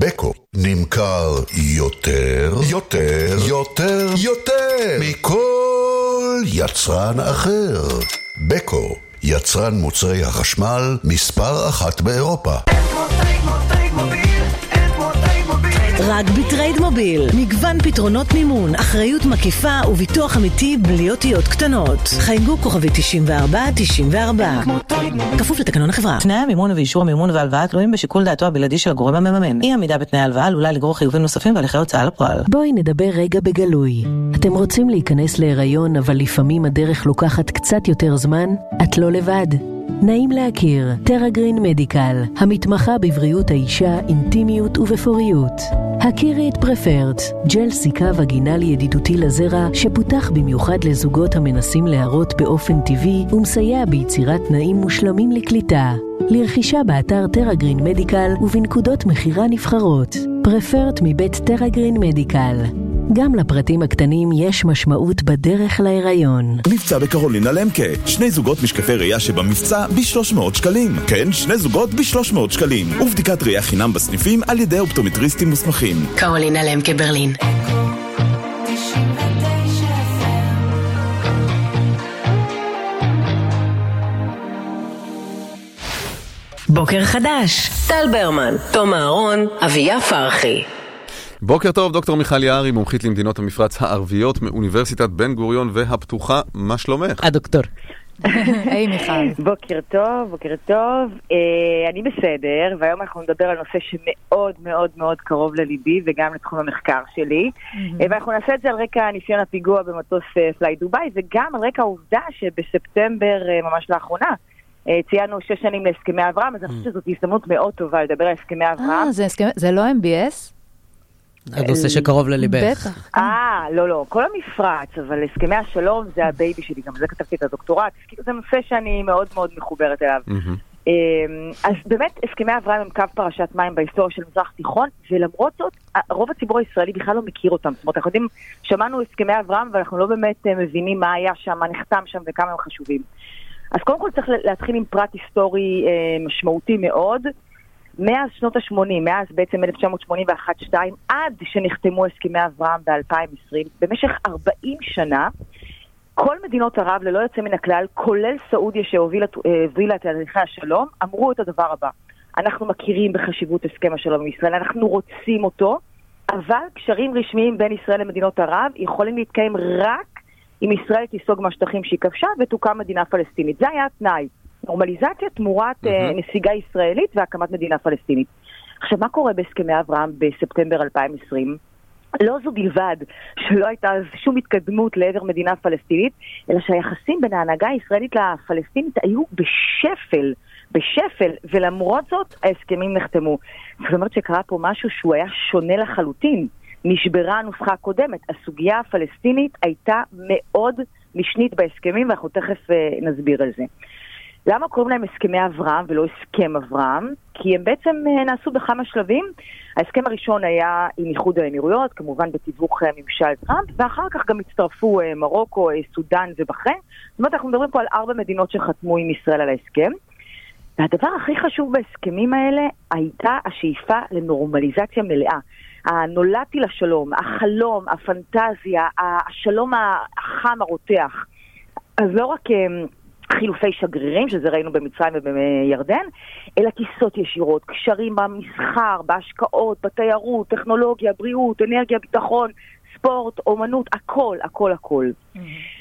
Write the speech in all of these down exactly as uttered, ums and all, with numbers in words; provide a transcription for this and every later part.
בקו נמכר יותר, יותר, יותר, יותר מכל יצרן אחר. בקו, יצרן מוצרי החשמל מספר אחת באירופה. רק בטרייד מוביל, מגוון פתרונות מימון, אחריות מקיפה וביטוח אמיתי בלי אותיות קטנות. חייגו כוכבי תשעים וארבע תשעים וארבע. כפוף לתקנון החברה. תנאי המימון ואישור המימון והלוואה תלויים בשיקול דעתו הבלעדי של הגורם המממן. אי עמידה בתנאי ההלוואה עלולה לגרור חיובים נוספים והליכי הוצאה לפועל. בואי נדבר רגע בגלוי. אתם רוצים להיכנס להיריון, אבל לפעמים הדרך לוקחת קצת יותר זמן? את לא לבד. נעים להכיר, טראגרין מדיקל, המתמחה בבריאות האישה, אינטימיות ובפוריות. הכירי את פרפרט, ג'ל סיכה וגינלי ידידותי לזרע שפותח במיוחד לזוגות המנסים להרות באופן טבעי ומסייע ביצירת תנאים מושלמים לקליטה. לרכישה באתר טראגרין מדיקל ובנקודות מחירה נבחרות. פרפרט מבית טראגרין מדיקל. גם לפרטים הקטנים יש משמעות בדרך להיריון. מבצע בקרולינה למקה, שני זוגות משקפי ראייה שבמבצע ב-שלוש מאות שקלים. כן, שני זוגות ב-שלוש מאות שקלים. ובדיקת ראייה חינם בסניפים על ידי אופטומטריסטים מוסמכים. קרולינה למקה ברלין. בוקר חדש, טל ברמן, תום אהרון, אביה פרחי. בוקר טוב, דוקטור מיכל יערי, מומחית למדינות המפרץ הערביות מאוניברסיטת בן גוריון והפתוחה, מה שלומך? הדוקטור. היי מיכל. בוקר טוב, בוקר טוב. אני בסדר, והיום אנחנו נדבר על נושא שמאוד מאוד מאוד קרוב לליבי וגם לתחום המחקר שלי. ואנחנו נעשה את זה על רקע ניסיון הפיגוע במטוס פליי דוביי, וגם על רקע העובדה שבספטמבר ממש לאחרונה ציינו שש שנים להסכמי אברהם, אז אני חושבת שזאת הזדמנות מאוד טובה לדבר על הסכמי אברהם. זה לא אם בי אס? הנושא שקרוב לליבך. בטח. אה, לא, לא, כל המפרץ, אבל הסכמי השלום זה הבייבי שלי, גם זה כתבתי את הדוקטורט, זה נושא שאני מאוד מאוד מחוברת אליו. אז באמת, הסכמי אברהם הם קו פרשת מים בהיסטוריה של מזרח תיכון, ולמרות זאת, רוב הציבור הישראלי בכלל לא מכיר אותם. זאת אומרת, אנחנו יודעים, שמענו הסכמי אברהם, ואנחנו לא באמת מבינים מה היה שם, מה נחתם שם וכמה הם חשובים. אז קודם כל צריך להתחיל עם פרט היסטורי משמעותי מאוד, מאז שנות ה-שמונים, מאז בעצם אלף תשע מאות שמונים ואחת שתיים, עד שנחתמו הסכמי אברהם ב-אלפיים ועשרים, במשך ארבעים שנה, כל מדינות ערב, ללא יוצא מן הכלל, כולל סעודיה שהובילה את תהליכי השלום, אמרו את הדבר הבא: אנחנו מכירים בחשיבות הסכם השלום עם ישראל, אנחנו רוצים אותו, אבל קשרים רשמיים בין ישראל למדינות ערב יכולים להתקיים רק אם ישראל תיסוג מהשטחים שהיא כבשה ותוקם מדינה פלסטינית. זה היה התנאי. נורמליזציה תמורת mm-hmm. uh, נסיגה ישראלית והקמת מדינה פלסטינית. עכשיו, מה קורה בהסכמי אברהם בספטמבר אלפיים ועשרים? לא זו בלבד שלא הייתה שום התקדמות לעבר מדינה פלסטינית, אלא שהיחסים בין ההנהגה הישראלית לפלסטינית היו בשפל, בשפל, ולמרות זאת ההסכמים נחתמו. זאת אומרת שקרה פה משהו שהוא היה שונה לחלוטין. נשברה הנוסחה הקודמת. הסוגיה הפלסטינית הייתה מאוד משנית בהסכמים, ואנחנו תכף uh, נסביר על זה. למה קוראים להם הסכמי אברהם ולא הסכם אברהם? כי הם בעצם נעשו בכמה שלבים. ההסכם הראשון היה עם איחוד האמירויות, כמובן בתיווך ממשל טראמפ, ואחר כך גם הצטרפו מרוקו, סודן ובחריין. זאת אומרת, אנחנו מדברים פה על ארבע מדינות שחתמו עם ישראל על ההסכם. והדבר הכי חשוב בהסכמים האלה הייתה השאיפה לנורמליזציה מלאה. הנולדתי לשלום, החלום, הפנטזיה, השלום החם הרותח. אז לא רק חילופי שגרירים, שזה ראינו במצרים ובירדן, אלא טיסות ישירות, קשרים במסחר, בהשקעות, בתיירות, טכנולוגיה, בריאות, אנרגיה, ביטחון, ספורט, אומנות, הכל, הכל, הכל. Mm-hmm.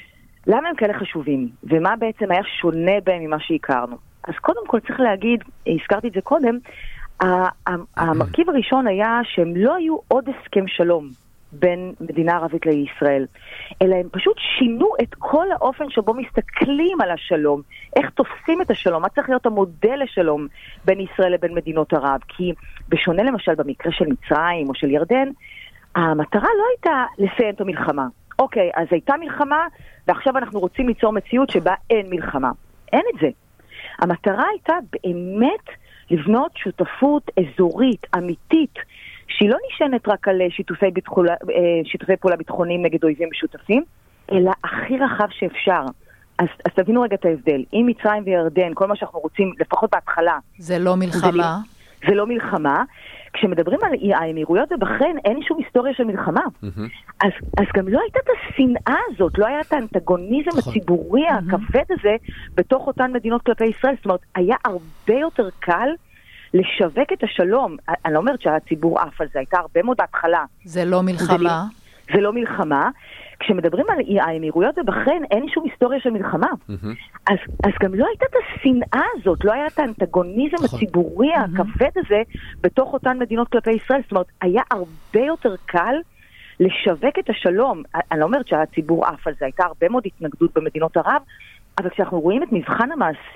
למה הם כאלה חשובים? ומה בעצם היה שונה בהם ממה שהכרנו? אז קודם כל צריך להגיד, הזכרתי את זה קודם, המרכיב הראשון היה שהם לא היו עוד הסכם שלום בין מדינה ערבית לישראל, אלא הם פשוט שינו את כל האופן שבו מסתכלים על השלום, איך תופסים את השלום, מה צריך להיות המודל לשלום בין ישראל לבין מדינות ערב. כי בשונה למשל במקרה של מצרים או של ירדן, המטרה לא הייתה לסיים את המלחמה. אוקיי, אז הייתה מלחמה, ועכשיו אנחנו רוצים ליצור מציאות שבה אין מלחמה. אין את זה. המטרה הייתה באמת לבנות שותפות אזורית, אמיתית, שהיא לא נשענת רק על שיתופי, ביטחול, שיתופי פעולה ביטחוניים נגד אויבים משותפים, אלא הכי רחב שאפשר. אז, אז תבינו רגע את ההבדל. עם מצרים וירדן, כל מה שאנחנו רוצים, לפחות בהתחלה, זה לא מלחמה. זה, זה לא מלחמה. כשמדברים על האמירויות ובחריין, אין שום היסטוריה של מלחמה. אז, אז גם לא הייתה את השנאה הזאת, לא היה את האנטגוניזם הציבורי הכבד הזה, בתוך אותן מדינות כלפי ישראל. זאת אומרת, היה הרבה יותר קל לשווק את השלום. אני לא אומרת שהציבור עף על זה, הייתה הרבה מאוד התחלה. זה לא מלחמה. זה לא מלחמה. כשמדברים על האמירויות ובחריין, אין שום היסטוריה של מלחמה. אז, אז גם לא הייתה את השנאה הזאת, לא היה את האנטגוניזם הציבורי הכבד הזה, בתוך אותן מדינות כלפי ישראל. זאת אומרת, היה הרבה יותר קל לשווק את השלום. אני לא אומרת שהציבור עף על זה, הייתה הרבה מאוד התנגדות במדינות ערב, אבל כשאנחנו רואים את מבחן המעשה,